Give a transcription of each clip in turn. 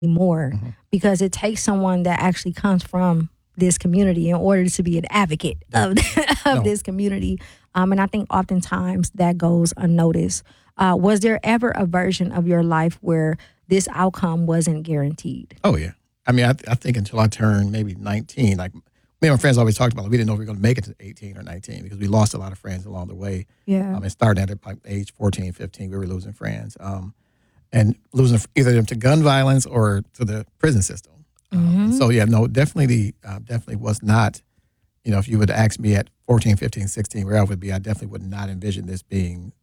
more Mm-hmm. because it takes someone that actually comes from this community in order to be an advocate of of No. this community. And I think oftentimes that goes unnoticed. Was there ever a version of your life where this outcome wasn't guaranteed? Oh yeah. I mean, I think until I turned maybe 19, like me and my friends always talked about, like, we didn't know if we were going to make it to 18 or 19 because we lost a lot of friends along the way. Yeah. And starting at like age 14, 15, we were losing friends, and losing either them to gun violence or to the prison system. And so, yeah, no, definitely was not, if you would ask me at 14, 15, 16, where I would be, I definitely would not envision this being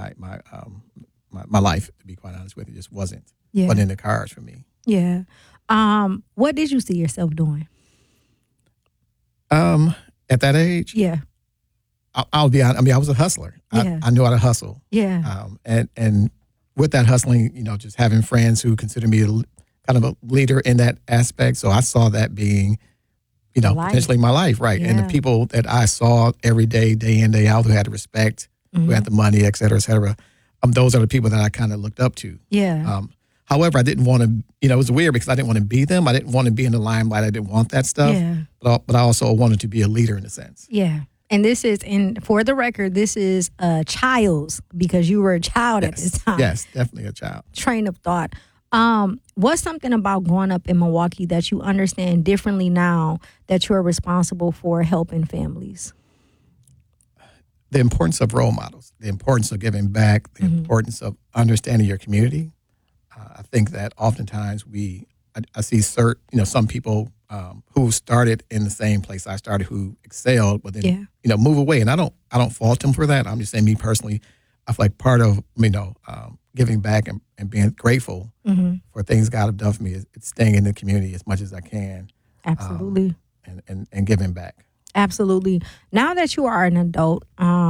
my life, to be quite honest with you. It just wasn't in the cards for me. Yeah. What did you see yourself doing? At that age, Yeah. I'll be honest. I mean, I was a hustler. Yeah. I knew how to hustle. Yeah. And with that hustling, just having friends who consider me kind of a leader in that aspect. So I saw that being, Life. potentially my life, right? And the Yeah. people that I saw every day, day in, day out, who had the respect, who had the money, et cetera, those are the people that I kind of looked up to. Yeah. However, I didn't want to, it was weird because I didn't want to be them. I didn't want to be in the limelight. I didn't want that stuff. Yeah. But I also wanted to be a leader in a sense. Yeah. And this is, and for the record, this is a child's, because you were a child at this time. Yes, definitely a child. Train of thought. What's something about growing up in Milwaukee that you understand differently now that you're responsible for helping families? The importance of role models, the importance of giving back, the importance of understanding your community. I think that oftentimes I see some people who started in the same place I started, who excelled, but then move away. And I don't fault them for that. I'm just saying, me personally, I feel like part of giving back and being grateful for things God have done for me is staying in the community as much as I can. Absolutely. And giving back. Absolutely. Now that you are an adult,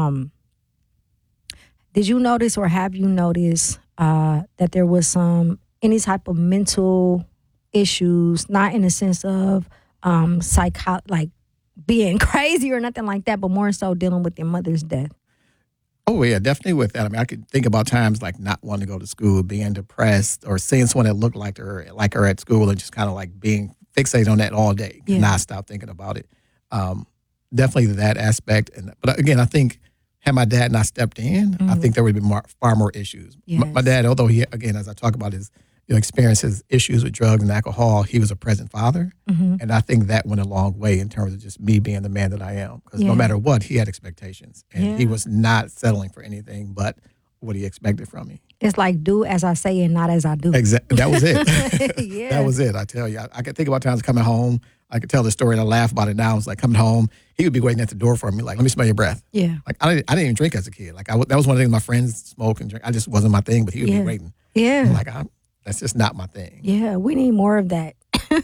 did you notice, or have you noticed that there was any type of mental issues, not in the sense of like being crazy or nothing like that, but more so dealing with your mother's death? Oh, yeah, definitely with that. I mean, I could think about times like not wanting to go to school, being depressed, or seeing someone that looked like her at school and just kind of like being fixated on that all day, not stop thinking about it. Definitely that aspect. But again, I think had my dad not stepped in, I think there would be far more issues. Yes. My dad, although he, again, as I talk about his experiences, issues with drugs and alcohol, he was a present father. And I think that went a long way in terms of just me being the man that I am. Because no matter what, he had expectations. And he was not settling for anything but what he expected from me. It's like, do as I say and not as I do. Exactly. That was it. Yeah. That was it. I tell you, I could think about times coming home. I could tell the story and I laugh about it now. It's like coming home, he would be waiting at the door for me, like, let me smell your breath. Yeah. Like, I didn't even drink as a kid. Like, that was one of the things my friends smoke and drink. I just wasn't my thing, but he would be waiting. Yeah. I'm like, that's just not my thing. Yeah, we need more of that.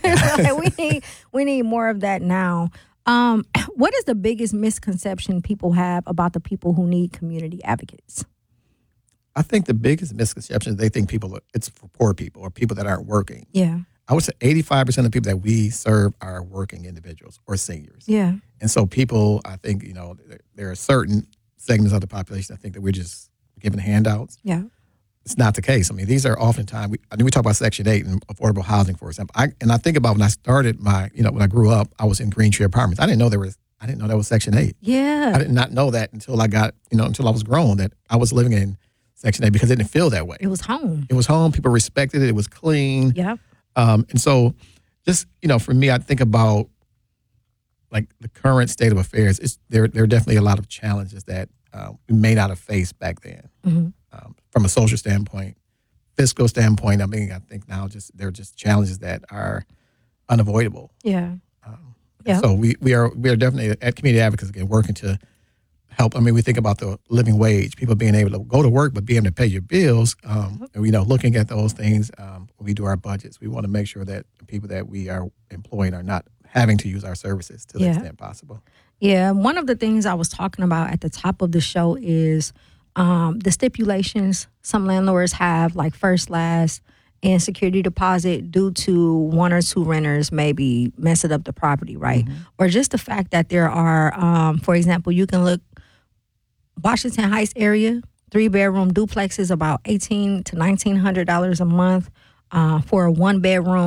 we need more of that now. What is the biggest misconception people have about the people who need community advocates? I think the biggest misconception is they think it's for poor people or people that aren't working. Yeah. I would say 85% of the people that we serve are working individuals or seniors. Yeah. And so people, I think, there are certain segments of the population that think that we're just giving handouts. Yeah. It's not the case. I mean, these are oftentimes, we talk about Section 8 and affordable housing, for example. I think about when I started when I grew up, I was in Green Tree Apartments. I didn't know that was Section 8. Yeah. I did not know that until I got, until I was grown, that I was living in Section 8 because it didn't feel that way. It was home. It was home. People respected it. It was clean. Yeah. And so just, for me, I think about like the current state of affairs. There are definitely a lot of challenges that we may not have faced back then. From a social standpoint, fiscal standpoint, I think now there are just challenges that are unavoidable. Yeah. So we are definitely at Community Advocates, again, working to help. I mean, we think about the living wage, people being able to go to work, but being able to pay your bills. Looking at those things when we do our budgets, we want to make sure that the people that we are employing are not having to use our services to the extent possible. Yeah. One of the things I was talking about at the top of the show is the stipulations some landlords have, like first, last, and security deposit, due to one or two renters maybe messing up the property, right? Or just the fact that there are, for example, you can look Washington Heights area, 3-bedroom duplexes, about $1,800 to $1,900 a month. for a 1-bedroom